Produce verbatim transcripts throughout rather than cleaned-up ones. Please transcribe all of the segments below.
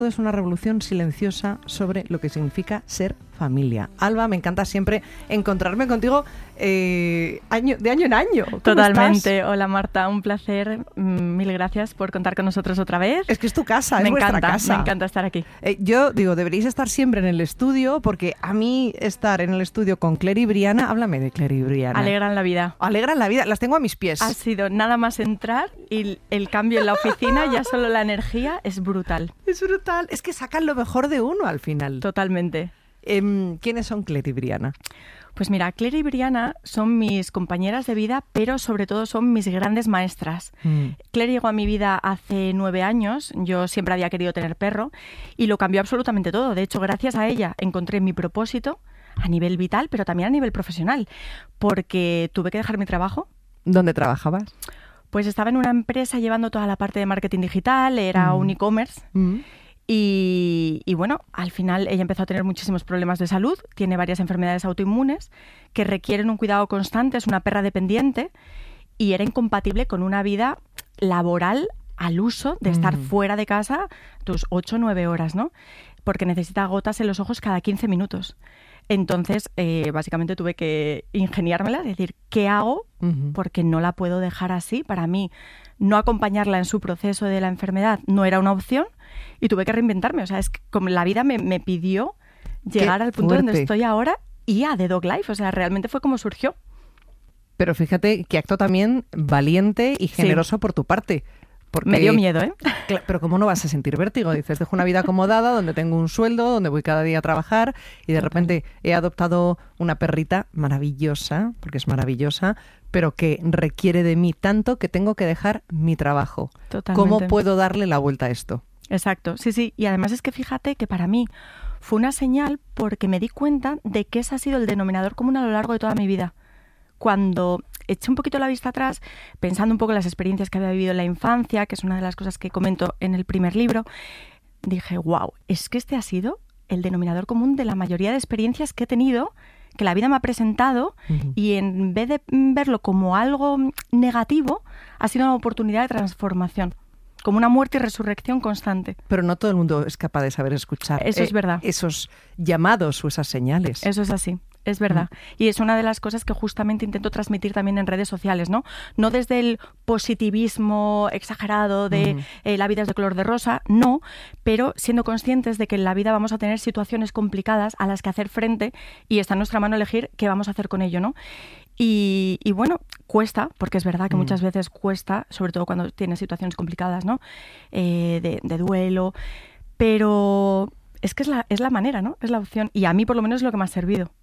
Es una revolución silenciosa sobre lo que significa ser familia. Alba, me encanta siempre encontrarme contigo eh, año, de año en año. ¿Cómo Totalmente. estás? Hola Marta, un placer. Mil gracias por contar con nosotros otra vez. Es que es tu casa, me es encanta, vuestra casa. Me encanta estar aquí. Eh, yo digo, deberíais estar siempre en el estudio, porque a mí estar en el estudio con Claire y Briana, háblame de Claire y Briana. Alegran la vida. Alegran la vida, las tengo a mis pies. Ha sido nada más entrar y el cambio en la oficina, ya solo la energía es brutal. Es brutal, es que sacan lo mejor de uno al final. Totalmente. Eh, ¿Quiénes son Claire y Briana? Pues mira, Claire y Briana son mis compañeras de vida, pero sobre todo son mis grandes maestras. Mm. Claire llegó a mi vida hace nueve años, yo siempre había querido tener perro y lo cambió absolutamente todo. De hecho, gracias a ella encontré mi propósito a nivel vital, pero también a nivel profesional, porque tuve que dejar mi trabajo. ¿Dónde trabajabas? Pues estaba en una empresa llevando toda la parte de marketing digital, era mm. un e-commerce. Mm. Y, y bueno, al final ella empezó a tener muchísimos problemas de salud, tiene varias enfermedades autoinmunes que requieren un cuidado constante, es una perra dependiente y era incompatible con una vida laboral al uso de estar mm. fuera de casa tus ocho o nueve horas, ¿no? Porque necesita gotas en los ojos cada quince minutos. Entonces, eh, básicamente tuve que ingeniármela, es decir, ¿qué hago? Uh-huh. Porque no la puedo dejar así. Para mí, no acompañarla en su proceso de la enfermedad no era una opción y tuve que reinventarme. O sea, es que como la vida me, me pidió llegar Qué al punto fuerte. donde estoy ahora y a The Dog Life. O sea, realmente fue como surgió. Pero fíjate qué acto también valiente y generoso sí. por tu parte. Porque, me dio miedo, ¿eh? Claro, pero ¿cómo no vas a sentir vértigo? Dices, dejo una vida acomodada donde tengo un sueldo, donde voy cada día a trabajar y de repente he adoptado una perrita maravillosa, porque es maravillosa, pero que requiere de mí tanto que tengo que dejar mi trabajo. Totalmente. ¿Cómo puedo darle la vuelta a esto? Exacto, sí, sí. Y además es que fíjate que para mí fue una señal porque me di cuenta de que ese ha sido el denominador común a lo largo de toda mi vida. Cuando eché un poquito la vista atrás, pensando un poco en las experiencias que había vivido en la infancia, que es una de las cosas que comento en el primer libro, dije, wow, es que este ha sido el denominador común de la mayoría de experiencias que he tenido, que la vida me ha presentado, uh-huh. y en vez de verlo como algo negativo, ha sido una oportunidad de transformación. Como una muerte y resurrección constante. Pero no todo el mundo es capaz de saber escuchar. Eso eh, es verdad. Esos llamados o esas señales. Eso es así. Es verdad. Mm. Y es una de las cosas que justamente intento transmitir también en redes sociales, ¿no? No desde el positivismo exagerado de mm. eh, la vida es de color de rosa, no, pero siendo conscientes de que en la vida vamos a tener situaciones complicadas a las que hacer frente y está en nuestra mano elegir qué vamos a hacer con ello, ¿no? Y, y bueno, cuesta, porque es verdad que mm. muchas veces cuesta, sobre todo cuando tienes situaciones complicadas, ¿no? Eh, de, de duelo, pero es que es la, es la manera, ¿no? Es la opción. Y a mí por lo menos es lo que me ha servido.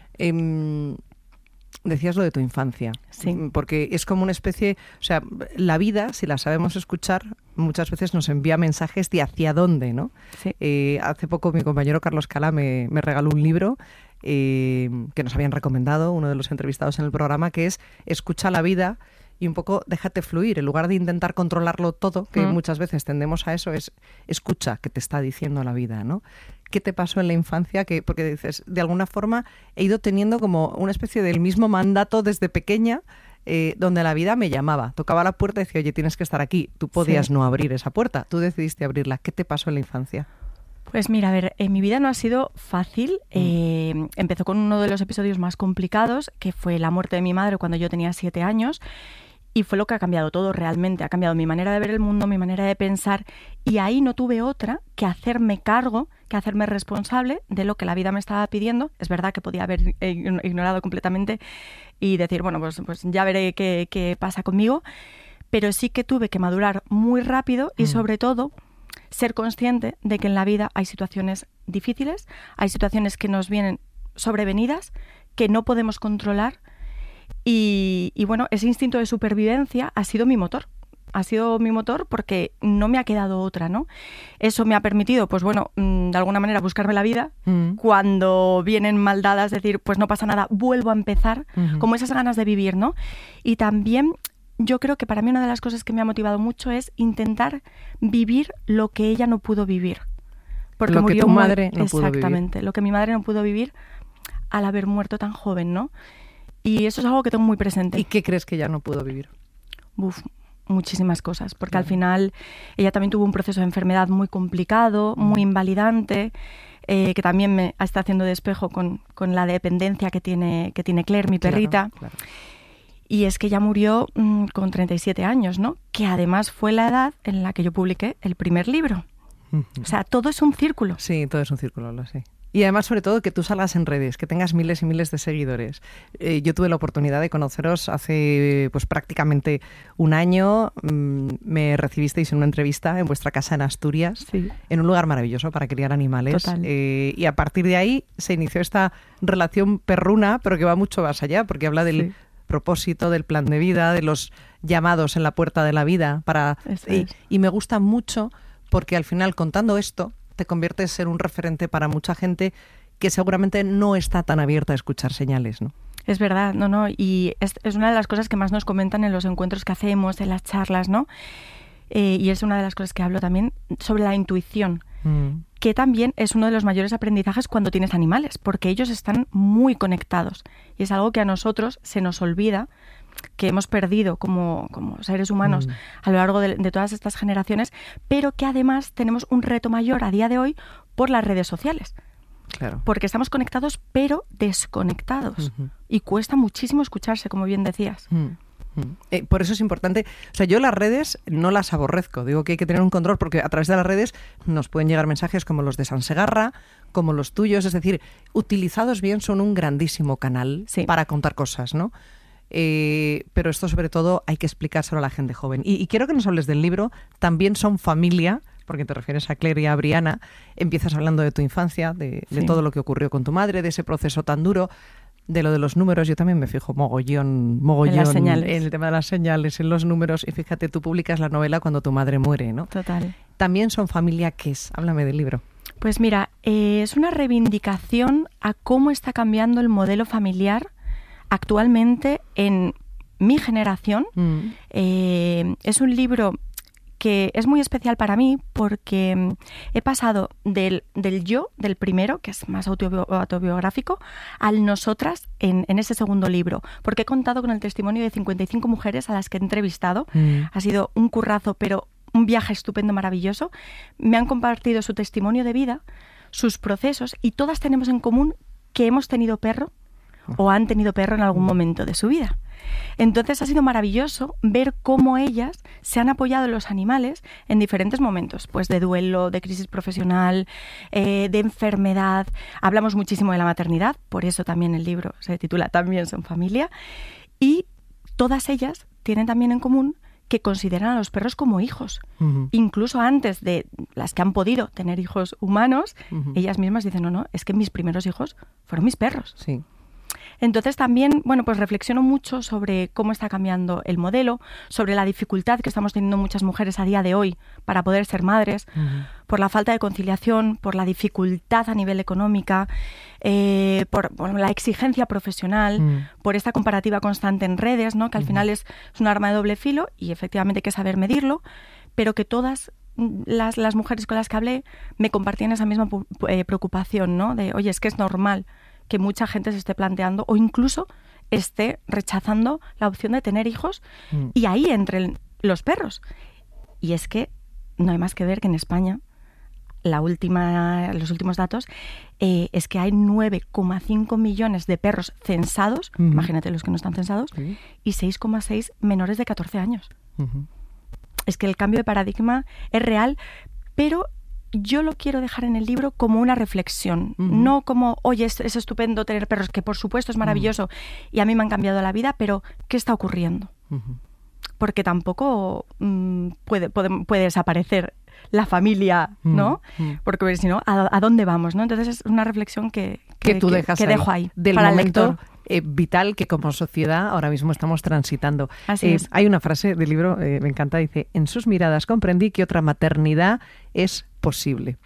Eh, decías lo de tu infancia, sí. porque es como una especie, o sea, la vida, si la sabemos escuchar, muchas veces nos envía mensajes de hacia dónde, ¿no? Sí. Eh, hace poco mi compañero Carlos Cala me, me regaló un libro eh, que nos habían recomendado, uno de los entrevistados en el programa, que es Escucha la vida y un poco déjate fluir, en lugar de intentar controlarlo todo, que mm. muchas veces tendemos a eso, es escucha qué te está diciendo la vida, ¿no? ¿Qué te pasó en la infancia? Que, porque dices, de alguna forma he ido teniendo como una especie del mismo mandato desde pequeña, eh, donde la vida me llamaba, tocaba la puerta y decía, oye, tienes que estar aquí. Tú podías sí. no abrir esa puerta, tú decidiste abrirla. ¿Qué te pasó en la infancia? Pues mira, a ver, en mi vida no ha sido fácil. Mm. Eh, empezó con uno de los episodios más complicados, que fue la muerte de mi madre cuando yo tenía siete años. Y fue lo que ha cambiado todo realmente. Ha cambiado mi manera de ver el mundo, mi manera de pensar. Y ahí no tuve otra que hacerme cargo, que hacerme responsable de lo que la vida me estaba pidiendo. Es verdad que podía haber ignorado completamente y decir, bueno, pues, pues ya veré qué, qué pasa conmigo. Pero sí que tuve que madurar muy rápido y, mm. sobre todo, ser consciente de que en la vida hay situaciones difíciles, hay situaciones que nos vienen sobrevenidas, que no podemos controlar. Y, y bueno, ese instinto de supervivencia ha sido mi motor. Ha sido mi motor porque no me ha quedado otra, ¿no? Eso me ha permitido, pues bueno, de alguna manera buscarme la vida. Mm. Cuando vienen mal dadas, decir, pues no pasa nada, vuelvo a empezar, uh-huh. como esas ganas de vivir, ¿no? Y también yo creo que para mí una de las cosas que me ha motivado mucho es intentar vivir lo que ella no pudo vivir. Porque lo murió que tu madre muy... no pudo vivir. Exactamente, lo que mi madre no pudo vivir al haber muerto tan joven, ¿no? Y eso es algo que tengo muy presente. ¿Y qué crees que ya no pudo vivir? Uf, muchísimas cosas, porque Claro. al final ella también tuvo un proceso de enfermedad muy complicado, muy invalidante, eh, que también me está haciendo de espejo con, con la dependencia que tiene, que tiene Claire, mi perrita. Claro, claro. Y es que ella murió mmm, con treinta y siete años, ¿no? Que además fue la edad en la que yo publiqué el primer libro. O sea, todo es un círculo. Sí, todo es un círculo, lo sé. Y además, sobre todo, que tú salgas en redes, que tengas miles y miles de seguidores. Eh, yo tuve la oportunidad de conoceros hace pues prácticamente un año. Mm, me recibisteis en una entrevista en vuestra casa en Asturias, Sí. en un lugar maravilloso para criar animales. Total. Eh, y a partir de ahí se inició esta relación perruna, pero que va mucho más allá, porque habla del Sí. propósito, del plan de vida, de los llamados en la puerta de la vida. Para Eso y, es. y me gusta mucho porque al final, contando esto, te conviertes en un referente para mucha gente que seguramente no está tan abierta a escuchar señales, ¿no? Es verdad, no, no, y es, es una de las cosas que más nos comentan en los encuentros que hacemos, en las charlas, ¿no? Eh, y es una de las cosas que hablo también sobre la intuición, Mm. que también es uno de los mayores aprendizajes cuando tienes animales, porque ellos están muy conectados y es algo que a nosotros se nos olvida, que hemos perdido como, como seres humanos Mm. a lo largo de, de todas estas generaciones, pero que además tenemos un reto mayor a día de hoy por las redes sociales. Claro. Porque estamos conectados, pero desconectados. Ujú. Y cuesta muchísimo escucharse, como bien decías. Mm, mm. Eh, por eso es importante, o sea, yo las redes no las aborrezco, digo que hay que tener un control porque a través de las redes nos pueden llegar mensajes como los de San Segarra, como los tuyos, es decir, utilizados bien son un grandísimo canal Sí. para contar cosas, ¿no? Eh, pero esto sobre todo hay que explicárselo a la gente joven. Y, y quiero que nos hables del libro, también son familia, porque te refieres a Claire y a Briana, empiezas hablando de tu infancia, de, de Sí. todo lo que ocurrió con tu madre, de ese proceso tan duro, de lo de los números. Yo también me fijo mogollón, mogollón En las señales. en el tema de las señales, en los números. Y fíjate, tú publicas la novela cuando tu madre muere, ¿no? Total. También son familia, ¿qué es? Háblame del libro. Pues mira, eh, es una reivindicación a cómo está cambiando el modelo familiar actualmente en mi generación. Mm. Eh, es un libro que es muy especial para mí porque mm, he pasado del, del yo, del primero, que es más autobio- autobiográfico, al nosotras en, en ese segundo libro, porque he contado con el testimonio de cincuenta y cinco mujeres a las que he entrevistado. Mm. Ha sido un currazo, pero un viaje estupendo, maravilloso. Me han compartido su testimonio de vida, sus procesos, y todas tenemos en común que hemos tenido perro o han tenido perro en algún momento de su vida. Entonces ha sido maravilloso ver cómo ellas se han apoyado en los animales en diferentes momentos, pues de duelo, de crisis profesional, eh, de enfermedad. Hablamos muchísimo de la maternidad, por eso también el libro se titula También son familia. Y todas ellas tienen también en común que consideran a los perros como hijos. Ujú. Incluso antes de las que han podido tener hijos humanos, Ujú. ellas mismas dicen, no, no, es que mis primeros hijos fueron mis perros. Sí. Entonces también, bueno, pues reflexiono mucho sobre cómo está cambiando el modelo, sobre la dificultad que estamos teniendo muchas mujeres a día de hoy para poder ser madres, Ujú. por la falta de conciliación, por la dificultad a nivel económica, eh, por, por la exigencia profesional, Mm. por esta comparativa constante en redes, ¿no? Que al final es, es un arma de doble filo y efectivamente hay que saber medirlo, pero que todas mm, las, las mujeres con las que hablé me compartían esa misma pu- eh, preocupación, ¿no? De, oye, es que es normal que mucha gente se esté planteando o incluso esté rechazando la opción de tener hijos Mm. y ahí entren los perros. Y es que no hay más que ver que en España, la última, los últimos datos, eh, es que hay nueve coma cinco millones de perros censados, Ujú. imagínate los que no están censados, Sí. y seis coma seis menores de catorce años. Ujú. Es que el cambio de paradigma es real, pero yo lo quiero dejar en el libro como una reflexión, Ujú. no como, oye, es, es estupendo tener perros, que por supuesto es maravilloso y a mí me han cambiado la vida, pero ¿qué está ocurriendo? Ujú. Porque tampoco mm, puede, puede, puede desaparecer la familia, ¿no? Mm, mm. Porque si no, ¿a, a dónde vamos? ¿No? Entonces es una reflexión que, que tú dejas que ahí, dejo ahí del para el momento lector. eh, vital que como sociedad ahora mismo estamos transitando. Así Eh, es. Hay una frase del libro, eh, me encanta, dice, en sus miradas comprendí que otra maternidad es posible.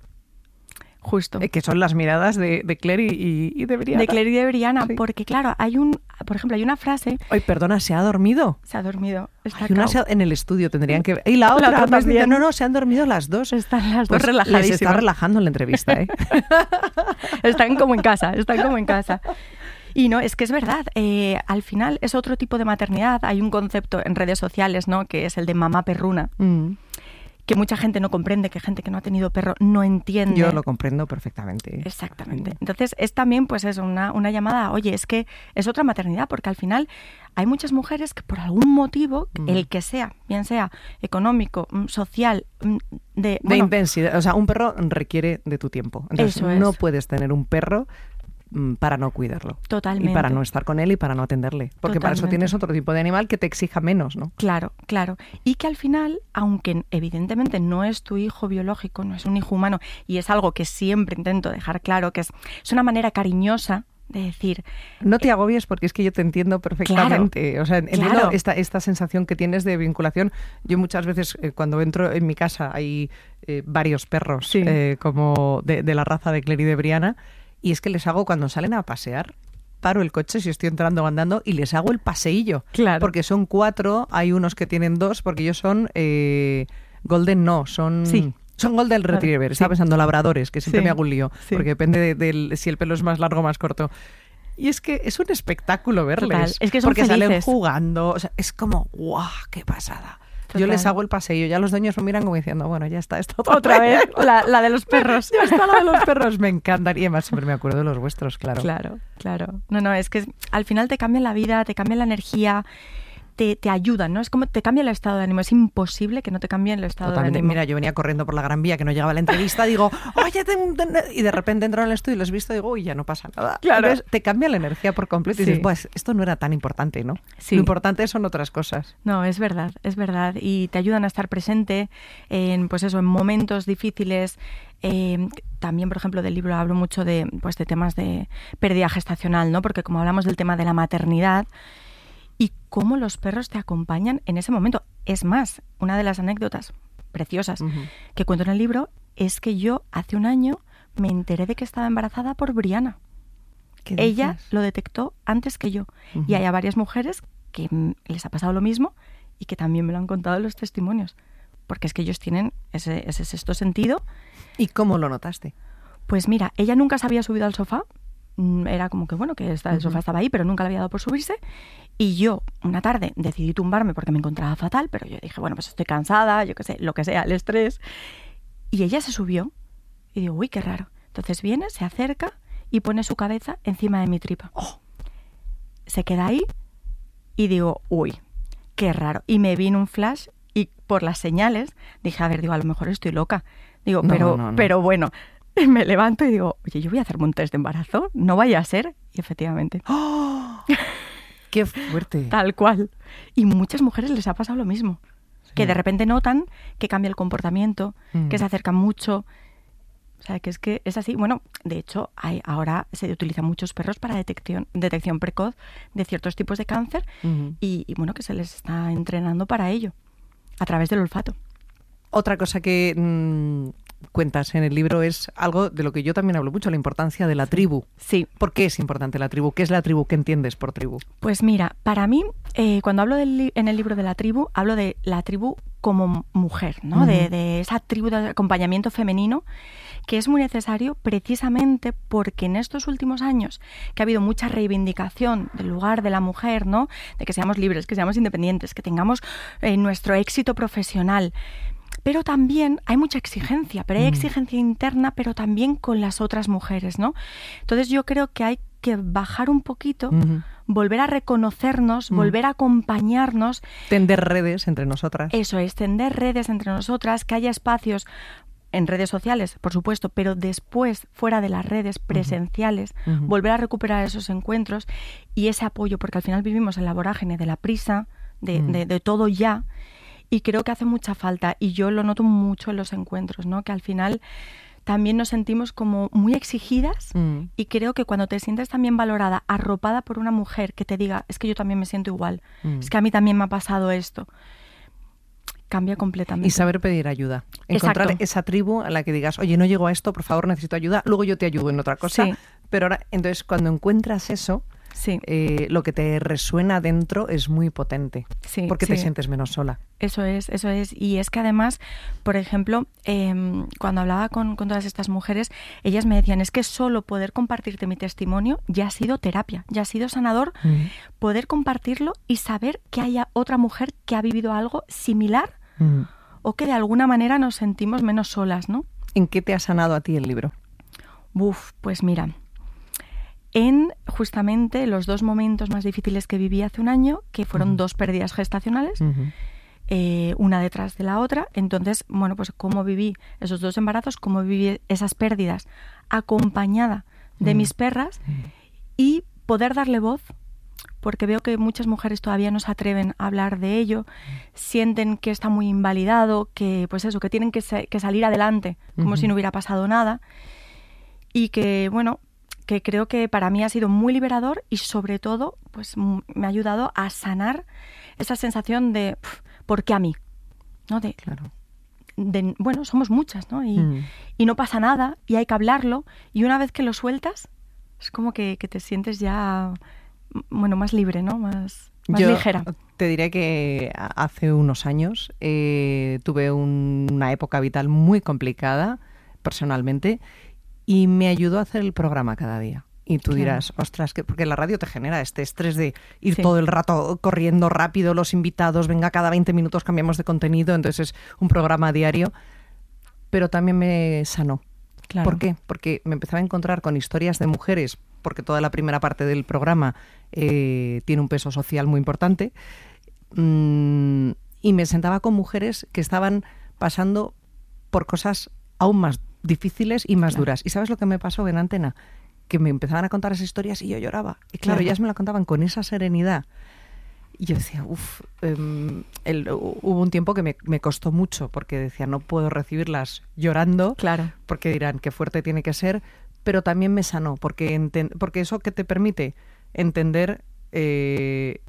Justo. Eh, que son las miradas de, de Claire y, y- y de Briana. De Claire y de Briana, Sí. porque claro, hay un, por ejemplo, hay una frase, Ay, perdona, ¿se ha dormido? se ha dormido, está Hay una cao. se ha- en el estudio tendrían que... Y la otra, otra además, dice, también. no, no, se han dormido las dos. Están las Pues dos relajadísimas. les está relajando en la entrevista, ¿eh? Están como en casa, están como en casa. Y no, es que es verdad, eh, al final es otro tipo de maternidad. Hay un concepto en redes sociales, ¿no?, que es el de mamá perruna, mm. que mucha gente no comprende, que gente que no ha tenido perro no entiende. Yo lo comprendo perfectamente. Exactamente. Entonces es también pues es una, una llamada, oye, es que es otra maternidad, porque al final hay muchas mujeres que por algún motivo, mm. el que sea, bien sea económico, social, de... De bueno, intensidad. O sea, un perro requiere de tu tiempo. Entonces eso es. No puedes tener un perro para no cuidarlo. Totalmente. Y para no estar con él y para no atenderle. Porque Totalmente. Para eso tienes otro tipo de animal que te exija menos, ¿no? Claro, claro. Y que al final, aunque evidentemente no es tu hijo biológico, no es un hijo humano, y es algo que siempre intento dejar claro, que es, es una manera cariñosa de decir... No te agobies porque es que yo te entiendo perfectamente. Claro, o sea, entiendo claro. esta, esta sensación que tienes de vinculación. Yo muchas veces eh, cuando entro en mi casa hay eh, varios perros sí. eh, como de, de la raza de Clary y de Brianna. Y es que les hago, cuando salen a pasear, paro el coche si estoy entrando o andando y les hago el paseillo. Claro. Porque son cuatro, hay unos que tienen dos, porque ellos son eh, Golden, no, son... Sí. Son Golden Retriever, sí. Estaba pensando labradores, que siempre sí. me hago un lío, sí. porque depende de, de si el pelo es más largo o más corto. Y es que es un espectáculo verles. Total. Es que son porque felices. Salen jugando, o sea, es como, ¡guau! ¡Qué pasada! Total. Yo les hago el paseillo, ya los dueños me miran como diciendo, bueno, ya está esto otra, otra vez. La, la de los perros. Ya está la de los perros, me encantan. Y además siempre me acuerdo de los vuestros, claro. Claro, claro. No, no, es que al final te cambia la vida, te cambia la energía, te, te ayudan, ¿no? Es como te cambia el estado de ánimo. Es imposible que no te cambie el estado Totalmente. de ánimo. Mira, yo venía corriendo por la Gran Vía, que no llegaba a la entrevista, digo, oye, te, te, y de repente entro en el estudio y les he visto y digo, uy, ya no pasa nada. Claro. Entonces te cambia la energía por completo y sí. dices, pues esto no era tan importante, ¿no? Sí. Lo importante son otras cosas. No, es verdad, es verdad. Y te ayudan a estar presente en, pues eso, en momentos difíciles. Eh, también, por ejemplo, del libro hablo mucho de, pues, de temas de pérdida gestacional, ¿no? Porque como hablamos del tema de la maternidad y cómo los perros te acompañan en ese momento. Es más, una de las anécdotas preciosas uh-huh. que cuento en el libro es que yo hace un año me enteré de que estaba embarazada por Brianna. Ella lo detectó antes que yo. Uh-huh. Y hay a varias mujeres que les ha pasado lo mismo y que también me lo han contado en los testimonios. Porque es que ellos tienen ese, ese sexto sentido. ¿Y cómo lo notaste? Pues mira, ella nunca se había subido al sofá. Era como que, bueno, que el sofá uh-huh. estaba ahí, pero nunca le había dado por subirse. Y yo, una tarde, decidí tumbarme porque me encontraba fatal, pero yo dije, bueno, pues estoy cansada, yo qué sé, lo que sea, el estrés. Y ella se subió y digo, uy, qué raro. Entonces viene, se acerca y pone su cabeza encima de mi tripa. Oh. Se queda ahí y digo, uy, qué raro. Y me vino un flash y por las señales dije, a ver, digo, a lo mejor estoy loca. Digo, no, pero, no, no. pero bueno, me levanto y digo, oye, yo voy a hacerme un test de embarazo, no vaya a ser. Y efectivamente. ¡Oh! ¡Qué fuerte! Tal cual. Y muchas mujeres les ha pasado lo mismo. Sí. Que de repente notan que cambia el comportamiento, mm. que se acercan mucho. O sea, que es que es así. Bueno, de hecho, hay, ahora se utilizan muchos perros para detección, detección precoz de ciertos tipos de cáncer uh-huh. y, y, bueno, que se les está entrenando para ello, a través del olfato. Otra cosa que mmm, cuentas en el libro es algo de lo que yo también hablo mucho, la importancia de la tribu. Sí. ¿Por qué es importante la tribu? ¿Qué es la tribu? ¿Qué entiendes por tribu? Pues mira, para mí, eh, cuando hablo del, en el libro de la tribu, hablo de la tribu como mujer, ¿no? Uh-huh. De, de esa tribu de acompañamiento femenino que es muy necesario precisamente porque en estos últimos años que ha habido mucha reivindicación del lugar de la mujer, ¿no? De que seamos libres, que seamos independientes, que tengamos eh, nuestro éxito profesional. Pero también hay mucha exigencia, pero hay exigencia interna, pero también con las otras mujeres, ¿no? Entonces yo creo que hay que bajar un poquito, uh-huh. volver a reconocernos, uh-huh. volver a acompañarnos. Tender redes entre nosotras. Eso es, tender redes entre nosotras, que haya espacios en redes sociales, por supuesto, pero después, fuera de las redes presenciales, uh-huh. volver a recuperar esos encuentros y ese apoyo, porque al final vivimos en la vorágine de la prisa, de, uh-huh. de, de todo ya. Y creo que hace mucha falta, y yo lo noto mucho en los encuentros, ¿no? Que al final también nos sentimos como muy exigidas mm. y creo que cuando te sientes también valorada, arropada por una mujer que te diga, es que yo también me siento igual, mm. es que a mí también me ha pasado esto, cambia completamente. Y saber pedir ayuda. Encontrar Exacto. esa tribu a la que digas, oye, no llego a esto, por favor, necesito ayuda, luego yo te ayudo en otra cosa. Sí. Pero ahora, entonces, cuando encuentras eso, Sí. eh, lo que te resuena dentro es muy potente, Sí, porque sí. te sientes menos sola. Eso es, eso es. Y es que además, por ejemplo, eh, cuando hablaba con, con todas estas mujeres, ellas me decían, es que solo poder compartirte mi testimonio ya ha sido terapia, ya ha sido sanador, Mm. poder compartirlo y saber que haya otra mujer que ha vivido algo similar Mm. o que de alguna manera nos sentimos menos solas, ¿no? ¿En qué te ha sanado a ti el libro? Uf, pues mira, en justamente los dos momentos más difíciles que viví hace un año, que fueron Ujú. dos pérdidas gestacionales, Ujú. eh, una detrás de la otra. Entonces, bueno, pues cómo viví esos dos embarazos, cómo viví esas pérdidas acompañada de Mm. mis perras y poder darle voz, porque veo que muchas mujeres todavía no se atreven a hablar de ello, sienten que está muy invalidado, que pues eso, que tienen que, sa- que salir adelante como Ujú. si no hubiera pasado nada y que, bueno, que creo que para mí ha sido muy liberador y sobre todo pues m- me ha ayudado a sanar esa sensación de "Pf, ¿por qué a mí?", ¿no? De, Claro. de, bueno, somos muchas, ¿no? Y, Mm. y no pasa nada y hay que hablarlo y una vez que lo sueltas es como que, que te sientes ya, m- bueno, más libre, ¿no? Más, más Yo ligera. te diré que a- hace unos años eh, tuve un- una época vital muy complicada personalmente y me ayudó a hacer el programa cada día. Y tú Claro. dirás, ostras, que porque la radio te genera este estrés de ir Sí. todo el rato corriendo rápido, los invitados, venga, cada veinte minutos cambiamos de contenido, entonces es un programa diario, pero también me sanó. Claro. ¿Por qué? Porque me empezaba a encontrar con historias de mujeres, porque toda la primera parte del programa eh, tiene un peso social muy importante, mm, y me sentaba con mujeres que estaban pasando por cosas aún más difíciles y más Claro. duras. ¿Y sabes lo que me pasó en Antena? Que me empezaban a contar esas historias y yo lloraba. Y claro, Claro. ellas me la contaban con esa serenidad. Y yo decía, uff, um, hubo un tiempo que me, me costó mucho porque decía, no puedo recibirlas llorando, Claro. porque dirán qué fuerte tiene que ser, pero también me sanó, porque, enten- porque eso que te permite entender, eh,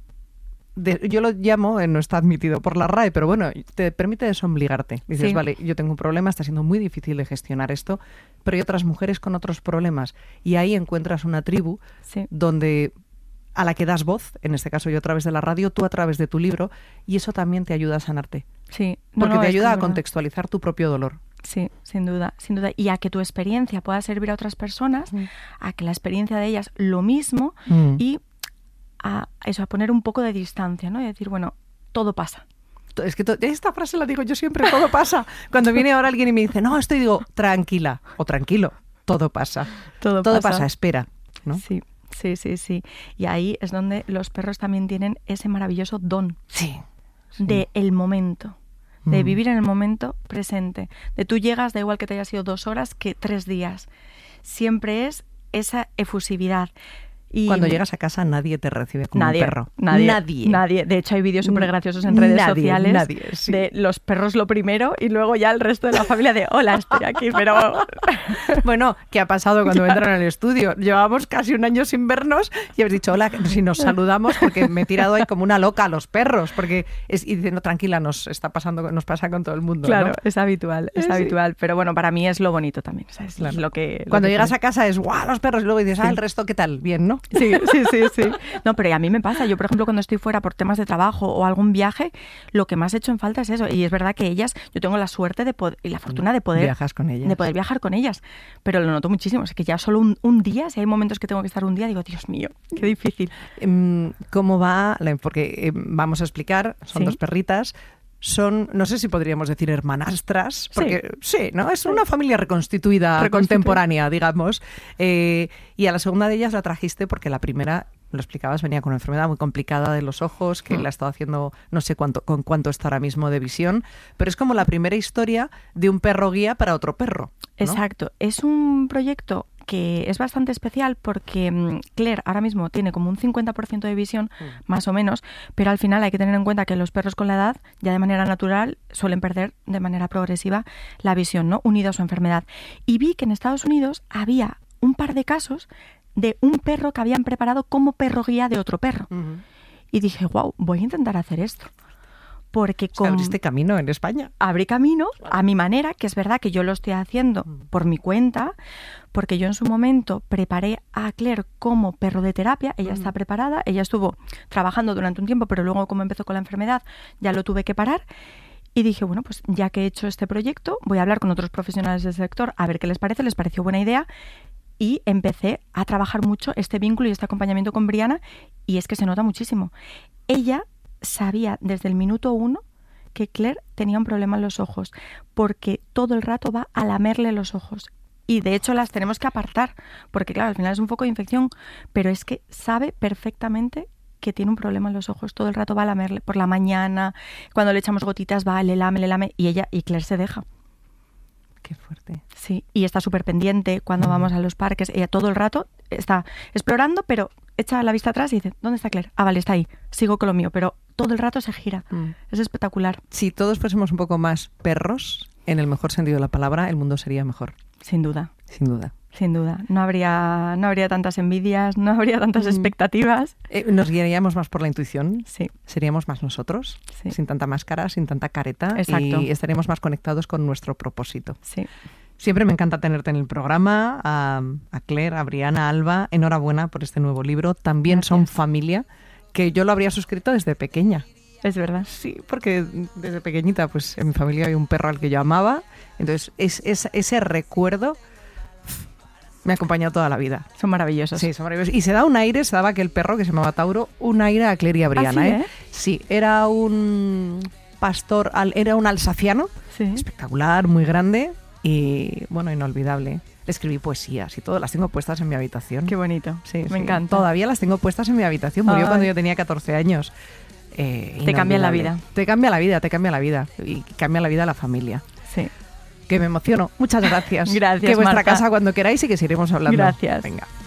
de- yo lo llamo, eh, no está admitido por la R A E, pero bueno, te permite desobligarte. Dices, Sí. vale, yo tengo un problema, está siendo muy difícil de gestionar esto, pero hay otras mujeres con otros problemas. Y ahí encuentras una tribu Sí. donde a la que das voz, en este caso yo a través de la radio, tú a través de tu libro, y eso también te ayuda a sanarte. Sí. No, Porque no, te es que ayuda es a verdad. contextualizar tu propio dolor. Sí, sin duda, sin duda. Y a que tu experiencia pueda servir a otras personas, Mm. a que la experiencia de ellas lo mismo Mm. y a eso, a poner un poco de distancia, ¿no? Y decir, bueno, todo pasa. Es que to- esta frase la digo yo siempre, todo pasa. Cuando viene ahora alguien y me dice, no, estoy, digo, tranquila o tranquilo, todo pasa. Todo, Todo pasa. pasa, espera, ¿no? Sí, sí, sí, sí. Y ahí es donde los perros también tienen ese maravilloso don Sí. sí. de el momento, de Mm. vivir en el momento presente. De tú llegas, da igual que te haya sido dos horas que tres días. Siempre es esa efusividad. Y Cuando llegas a casa nadie te recibe como nadie, un perro. Nadie, Nadie. nadie. De hecho, hay vídeos súper graciosos en redes Nadie, sociales nadie, sí. de los perros lo primero y luego ya el resto de la familia de hola, estoy aquí, pero... Bueno, ¿qué ha pasado cuando entraron al estudio? Llevábamos casi un año sin vernos y habéis dicho, hola, si nos saludamos, porque me he tirado ahí como una loca a los perros, porque es, y diciendo, tranquila, nos está pasando, nos pasa con todo el mundo. Claro, ¿no? es habitual, es Sí. habitual. Pero bueno, para mí es lo bonito también. O sea, es Claro. lo que, lo Cuando que llegas tiene. a casa es, guau, los perros, y luego dices, ah, Sí. el resto, ¿qué tal? Bien, ¿no? Sí, sí, sí, sí. No, pero a mí me pasa. Yo, por ejemplo, cuando estoy fuera por temas de trabajo o algún viaje, lo que más he hecho en falta es eso. Y es verdad que ellas, yo tengo la suerte de poder, y la fortuna de poder, Viajas con ellas. de poder viajar con ellas. Pero lo noto muchísimo. Es que ya solo un, un día, si hay momentos que tengo que estar un día, digo, Dios mío, qué difícil. Em, ¿Cómo va? la- Porque em, vamos a explicar, son Sí. dos perritas. Son, no sé si podríamos decir hermanastras, porque sí, ¿no? Es una familia reconstituida, Reconstituida. contemporánea, digamos. Eh, y a la segunda de ellas la trajiste porque la primera, lo explicabas, venía con una enfermedad muy complicada de los ojos, que Mm. la ha estado haciendo, no sé cuánto, con cuánto está ahora mismo de visión, pero es como la primera historia de un perro guía para otro perro, ¿no? Exacto. Es un proyecto que es bastante especial porque mm, Claire ahora mismo tiene como un cincuenta por ciento de visión, Mm. más o menos, pero al final hay que tener en cuenta que los perros con la edad, ya de manera natural, suelen perder de manera progresiva la visión, ¿no? Unido a su enfermedad. Y vi que en Estados Unidos había un par de casos de un perro que habían preparado como perro guía de otro perro. Ujú. Y dije, wow, voy a intentar hacer esto. porque con... O sea, abriste camino en España. Abrí camino a mi manera, que es verdad que yo lo estoy haciendo por mi cuenta, porque yo en su momento preparé a Claire como perro de terapia, ella mm. está preparada, ella estuvo trabajando durante un tiempo, pero luego como empezó con la enfermedad ya lo tuve que parar. Y dije, bueno, pues ya que he hecho este proyecto, voy a hablar con otros profesionales del sector a ver qué les parece, les pareció buena idea. Y empecé a trabajar mucho este vínculo y este acompañamiento con Briana, y es que se nota muchísimo. Ella sabía desde el minuto uno que Claire tenía un problema en los ojos, porque todo el rato va a lamerle los ojos. Y de hecho las tenemos que apartar, porque claro, al final es un foco de infección, pero es que sabe perfectamente que tiene un problema en los ojos, todo el rato va a lamerle por la mañana, cuando le echamos gotitas va, le lame, le lame, y ella, y Claire se deja. Qué fuerte. Sí, y está súper pendiente cuando mm. vamos a los parques, ella todo el rato está explorando, pero echa la vista atrás y dice, ¿dónde está Claire? Ah, vale, está ahí, sigo con lo mío, pero todo el rato se gira, mm. es espectacular. Si todos fuésemos un poco más perros, en el mejor sentido de la palabra, el mundo sería mejor. Sin duda. Sin duda. Sin duda. No habría, no habría tantas envidias, no habría tantas expectativas. Eh, nos guiaríamos más por la intuición. Sí. Seríamos más nosotros, sí. sin tanta máscara, sin tanta careta. Exacto. Y estaríamos más conectados con nuestro propósito. Sí. Siempre me encanta tenerte en el programa. A, a Claire, a Briana, a Alba, enhorabuena por este nuevo libro. También Gracias. Son familia, que yo lo habría suscrito desde pequeña. Es verdad. Sí, porque desde pequeñita pues en mi familia había un perro al que yo amaba. Entonces es, es, ese recuerdo me ha acompañado toda la vida. Son maravillosos. Sí, son maravillosos. Y se da un aire, se daba aquel perro que se llamaba Tauro, un aire a Claire y a Briana. ¿Ah, sí, ¿eh? eh? Sí, era un pastor, era un alsaciano, sí. espectacular, muy grande y, bueno, inolvidable. Le escribí poesías y todo, las tengo puestas en mi habitación. Qué bonito, sí, me sí. encanta. Todavía las tengo puestas en mi habitación, murió Ay. cuando yo tenía catorce años. Eh, te cambia la vida. Te cambia la vida, te cambia la vida. Y cambia la vida a la familia. Sí. Que me emociono. Muchas gracias. Gracias, Que vuestra Marta. casa cuando queráis y que seguiremos hablando. Gracias. Venga.